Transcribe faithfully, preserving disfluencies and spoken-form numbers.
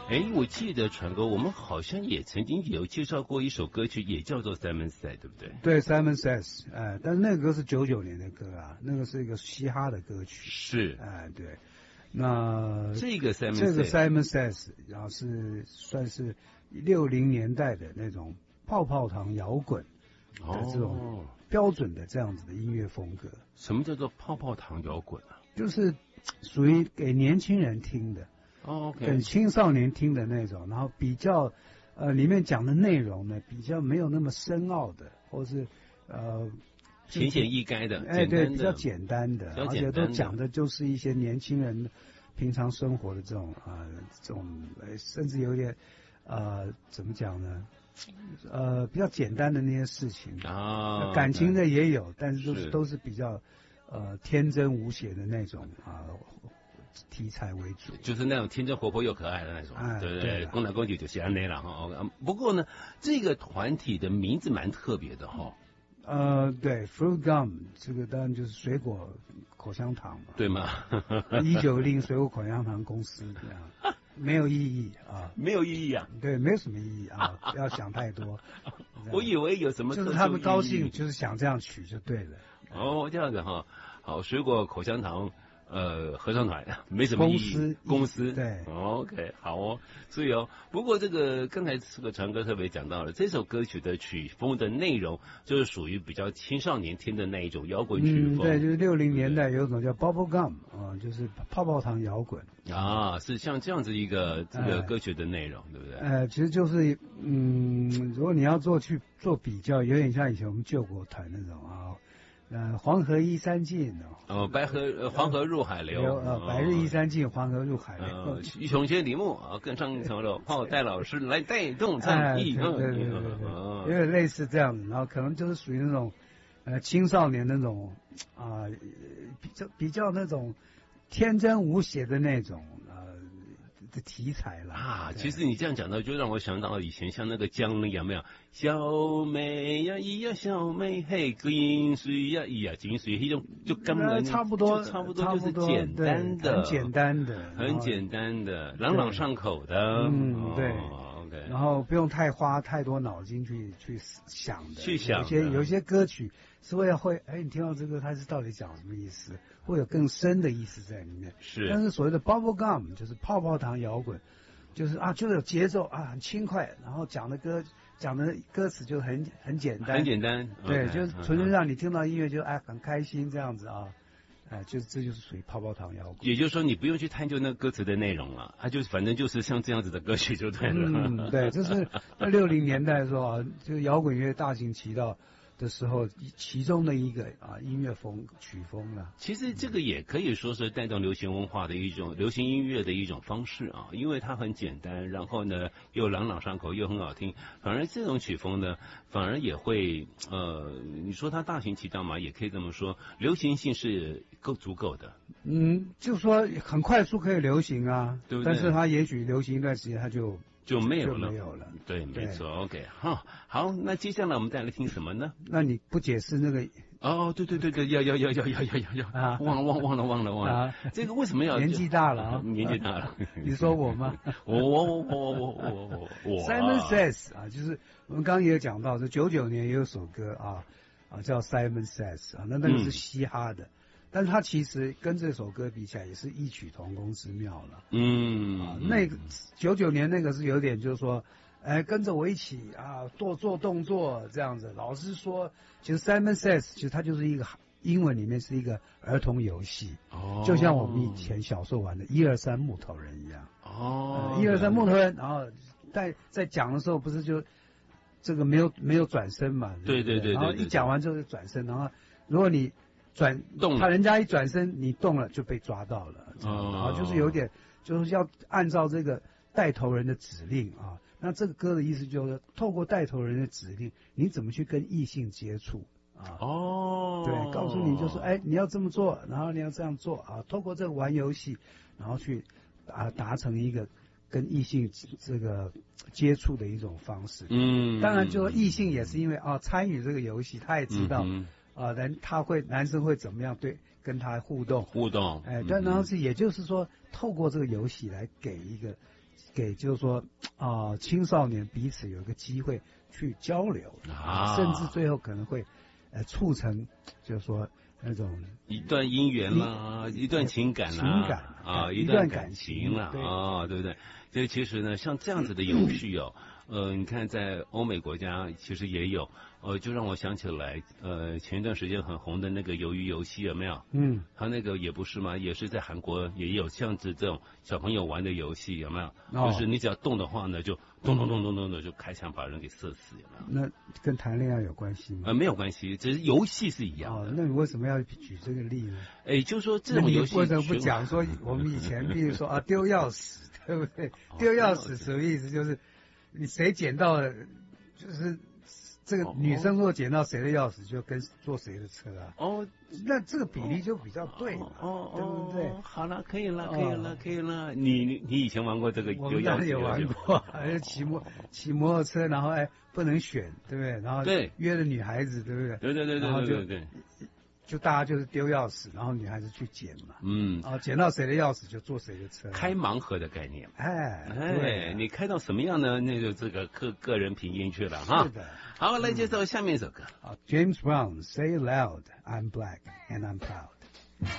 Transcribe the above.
哎，我记得传哥，我们好像也曾经有介绍过一首歌曲，也叫做 Simon Says， 对不对？ 对 ，Simon Says， 哎，但是那个歌是九九年的歌啊，那个是一个嘻哈的歌曲。 是， 哎，对。那这个 Simon 这个 Says Simon Says， 然后是算是六零年代的那种泡泡糖摇滚的这种标准的这样子的音乐风格。哦、 什么叫做泡泡糖摇滚啊？ 就是属于给年轻人听的。 哦 ，OK， 给青少年听的那种，然后比较，呃，里面讲的内容呢，比较没有那么深奥的，或是呃， 浅显易赅的， 哎，对，比较简单的， 而且都讲的就是一些年轻人平常生活的这种啊、呃，这种，甚至有点，呃，怎么讲呢？呃，比较简单的那些事情啊， 感情的也有，但是都是都是比较，呃，天真无邪的那种啊。题材为主， 就是那种天真活泼又可爱的那种，哎、对不对？公来公去就是安内了哈。不过呢，这个团体的名字蛮特别的哈。 呃，对 ，Fruit Gum 这个当然就是水果口香糖嘛， 对吗？ 一九零水果口香糖公司这样，没有意义啊， 没有意义啊， 对，没有什么意义啊，不要想太多。 我以为有什么， 就是他们高兴，就是想这样取就对了。 哦，这样子哈，好，水果口香糖。呃，合唱团没什么意义， 公司公司对 ，OK， 好哦，所以哦，不过这个刚才这个传哥特别讲到了，这首歌曲的曲风的内容就是属于比较青少年听的那一种摇滚曲风， 嗯、对，就是六零年代有一种叫 Bubble Gum 啊、呃，就是泡泡糖摇滚啊，是像这样子一个这个歌曲的内容，呃、对不对？ 呃，其实就是嗯，如果你要做去做比较，有点像以前我们救国团那种啊。呃，黄河依山尽哦，哦，白河、呃、黄河入海流， 呃，白日依山尽，黄河入海流。 呃，穷学李牧啊，更上一层楼，靠戴老师来带动唱艺， 对对对对对，有点类似这样子，然后可能就是属于那种呃青少年那种啊、呃，比较比较那种天真无邪的那种呃的题材啦。 啊，其实你这样讲到，就让我想到以前像那个江里有没有？小妹呀，咿呀，小妹，嘿，金水呀，咿呀，金水，一种就根本差不多， 差不多就是简单的， 很简单的， 很简单的，朗朗上口的。 嗯，对。 OK， 然后不用太花太多脑筋去去想的， 去想有些有些歌曲是为了会，哎，你听到这个它是到底讲什么意思，会有更深的意思在里面。 是， 但是所谓的 bubble gum 就是泡泡糖摇滚，就是啊，就有节奏啊，很轻快，然后讲的歌讲的歌词就很很简单， 很简单， 对， okay, 就是纯粹让你听到音乐就哎很开心这样子啊。哎，就这就是属于泡泡糖摇滚。 也就是说，你不用去探究那个歌词的内容了，它就是反正就是像这样子的歌曲就对了。 嗯，对，这是在六零年代的时候啊，就摇滚乐大行其道的时候，其中的一个啊音乐风曲风了。 其实这个也可以说是带动流行文化的一种流行音乐的一种方式啊，因为它很简单，然后呢又朗朗上口，又很好听。反而这种曲风呢，反而也会呃，你说它大行其道嘛，也可以这么说，流行性是够足够的。 嗯，就说很快速可以流行啊， 对不对？ 但是它也许流行一段时间，它就。 就没有了， 就没有了。 对，没错。OK， 好，好，那接下来我们再来听什么呢？ 那你不解释那个？ 哦，对对对对，要要要要要要要要啊！忘了忘忘了忘了忘了啊！这个为什么要年纪大了啊？ 年纪大了， 你说我吗？ 我我我我我我我我。 Simon Says 啊，就是我们刚刚也有讲到，这九九年也有首歌啊啊叫 Simon Says 啊，那那个是嘻哈的。嗯，但是他其实跟这首歌比起来也是异曲同工之妙了。 嗯， 啊，那个九九年那个是有点就是说，哎，跟着我一起啊，做做动作这样子。老师说，其实 Simon Says 其实它就是一个英文里面是一个儿童游戏，哦，就像我们以前小时候玩的一二三木头人一样。哦，一二三木头人，然后在在讲的时候不是就这个没有没有转身嘛？ 对对对对。 然后一讲完之后就转身，然后如果你转动， 他人家一转身，你动了就被抓到了，啊，就是有点，就是要按照这个带头人的指令啊。那这个歌的意思就是，透过带头人的指令，你怎么去跟异性接触啊？ 哦， 对，告诉你就是，哎，你要这么做，然后你要这样做啊。透过这个玩游戏，然后去啊达成一个跟异性这个接触的一种方式。嗯，当然，就说异性也是因为啊参与这个游戏，他也知道。嗯啊，人他会男生会怎么样对跟他互动？ 互动， 哎，但然后是也就是说，透过这个游戏来给一个给就是说啊、呃、青少年彼此有一个机会去交流啊， 甚至最后可能会呃促成就是说那种一段姻缘啦，一段情感啦， 情感啊， 一段感情啦， 对啊，对不对？所以其实呢，像这样子的游戏哦，呃，你看在欧美国家其实也有，呃，就让我想起来，呃，前一段时间很红的那个鱿鱼游戏有没有？ 嗯， 他那个也不是吗？也是在韩国也有像子这种小朋友玩的游戏有没有？ 哦、 就是你只要动的话呢，就咚咚咚咚咚的就开枪把人给射死有没有？那跟谈恋爱有关系吗？ 呃，没有关系，只是游戏是一样的。 哦，那你为什么要举这个例呢？ 哎，就说这种游戏为什么不讲说我们以前，比如说啊丢钥匙，对不对？丢钥匙什么意思？就是你谁捡到了，就是这个女生若捡到谁的钥匙，就跟坐谁的车啊。 哦， 那这个比例就比较对嘛， 哦， 对不对？ 好了，可以了，可以了，可以了。你你你以前玩过这个丢钥匙？ 我有玩过，还是骑摩骑摩托车，然后哎不能选，对不对？然后对约了女孩子，对不对？ 对对对对对对对。 就大家就是丢钥匙，然后女孩子去捡嘛， 嗯， 啊，捡到谁的钥匙就坐谁的车， 开盲盒的概念， 哎哎，你开到什么样呢？那就这个个个人凭运去了哈。 是的， 好，来介绍下面一首歌。 啊 ，James Brown，Say It Loud，I'm Black and I'm Proud。